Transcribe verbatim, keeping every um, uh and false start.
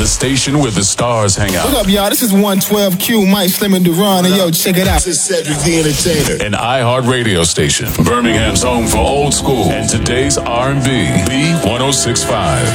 the station where the stars hang out. What up, y'all? This is one twelve Q, Mike Slim and Duran, and yo, check it out. This is Cedric the Entertainer. An iHeart radio station. Birmingham's home for old school and today's R and B. B one oh six point five.